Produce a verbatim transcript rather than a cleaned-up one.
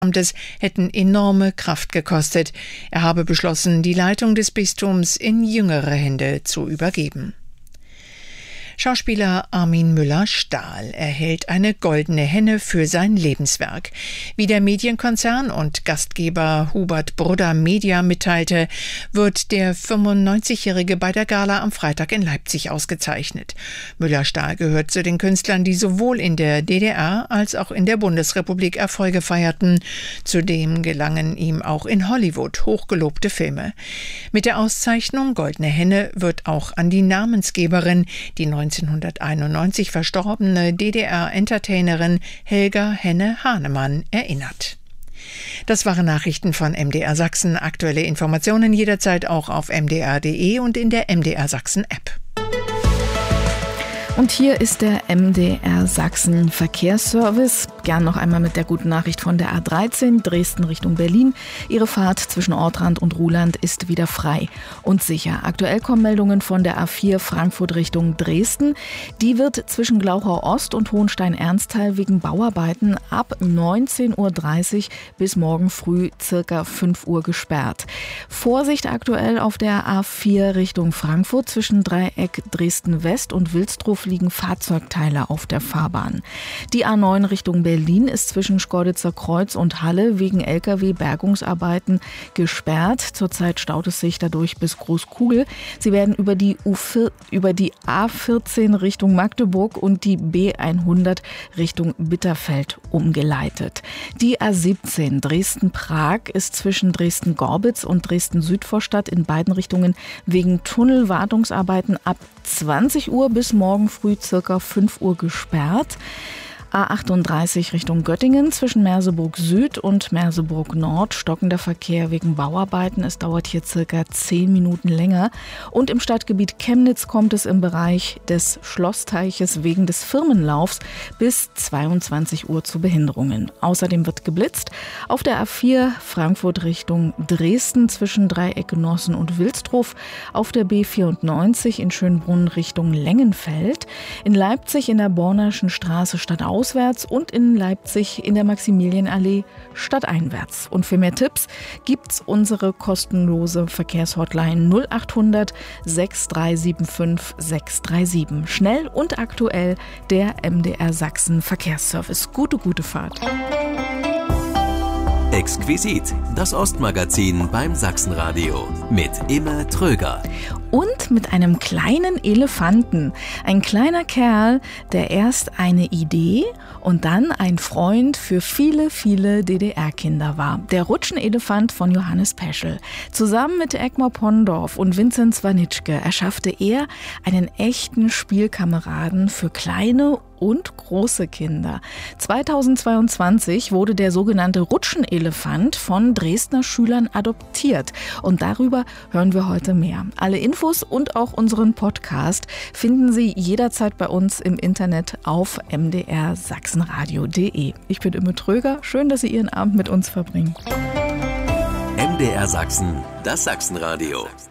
Amtes hätten enorme Kraft gekostet. Er habe beschlossen, die Leitung des Bistums in jüngere Hände zu übergeben. Schauspieler Armin Müller-Stahl erhält eine goldene Henne für sein Lebenswerk. Wie der Medienkonzern und Gastgeber Hubert Brudder Media mitteilte, wird der fünfundneunzigjährige bei der Gala am Freitag in Leipzig ausgezeichnet. Müller-Stahl gehört zu den Künstlern, die sowohl in der D D R als auch in der Bundesrepublik Erfolge feierten. Zudem gelangen ihm auch in Hollywood hochgelobte Filme. Mit der Auszeichnung Goldene Henne wird auch an die Namensgeberin, die neunzehnhunderteinundneunzig verstorbene D D R-Entertainerin Helga Henne-Hahnemann erinnert. Das waren Nachrichten von M D R Sachsen. Aktuelle Informationen jederzeit auch auf m d r punkt d e und in der M D R Sachsen App. Und hier ist der M D R Sachsen Verkehrsservice. Gern noch einmal mit der guten Nachricht von der A dreizehn, Dresden Richtung Berlin. Ihre Fahrt zwischen Ortrand und Ruhland ist wieder frei und sicher. Aktuell kommen Meldungen von der A vier Frankfurt Richtung Dresden. Die wird zwischen Glauchau Ost und Hohenstein-Ernsthal wegen Bauarbeiten ab neunzehn Uhr dreißig bis morgen früh circa fünf Uhr gesperrt. Vorsicht aktuell auf der A vier Richtung Frankfurt zwischen Dreieck Dresden West und Wilsdruff liegen Fahrzeugteile auf der Fahrbahn. Die A neun Richtung Berlin ist zwischen Schkeuditzer Kreuz und Halle wegen L K W-Bergungsarbeiten gesperrt. Zurzeit staut es sich dadurch bis Großkugel. Sie werden über die, U vier, über die A vierzehn Richtung Magdeburg und die B hundert Richtung Bitterfeld umgeleitet. Die A siebzehn Dresden-Prag ist zwischen Dresden-Gorbitz und Dresden-Südvorstadt in beiden Richtungen wegen Tunnelwartungsarbeiten ab zwanzig Uhr bis morgen früh circa fünf Uhr gesperrt. A achtunddreißig Richtung Göttingen zwischen Merseburg Süd und Merseburg Nord stockender Verkehr wegen Bauarbeiten. Es dauert hier circa zehn Minuten länger. Und im Stadtgebiet Chemnitz kommt es im Bereich des Schlossteiches wegen des Firmenlaufs bis zweiundzwanzig Uhr zu Behinderungen. Außerdem wird geblitzt auf der A vier Frankfurt Richtung Dresden zwischen Dreieck Genossen und Wilsdruff, auf der B vierundneunzig in Schönbrunn Richtung Lengenfeld, in Leipzig in der Bornerschen Straße stadtauswärts und in Leipzig in der Maximilianallee stadteinwärts. Und für mehr Tipps gibt's unsere kostenlose Verkehrshotline null achthundert sechs drei sieben fünf sechs drei sieben. Schnell und aktuell der M D R Sachsen Verkehrsservice. Gute, gute Fahrt. Exquisit, das Ostmagazin beim Sachsenradio mit Imme Tröger. Und mit einem kleinen Elefanten. Ein kleiner Kerl, der erst eine Idee und dann ein Freund für viele, viele D D R-Kinder war. Der Rutschenelefant von Johannes Peschel. Zusammen mit Egmar Pondorf und Vinzenz Swanitschke erschaffte er einen echten Spielkameraden für kleine und große Kinder. zweitausendzweiundzwanzig wurde der sogenannte Rutschenelefant von Dresdner Schülern adoptiert. Und darüber hören wir heute mehr. Alle Infos und auch unseren Podcast finden Sie jederzeit bei uns im Internet auf m d r sachsenradio punkt d e. Ich bin Imme Tröger. Schön, dass Sie Ihren Abend mit uns verbringen. M D R Sachsen, das Sachsenradio.